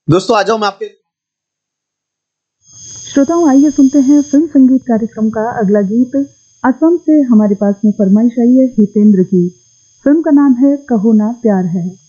दोस्तों आ जाओ मैं आपके श्रोताओं, आइए सुनते हैं फिल्म संगीत कार्यक्रम का अगला गीत। असम से हमारे पास में फरमाइश आई है हितेंद्र की। फिल्म का नाम है कहो ना प्यार है।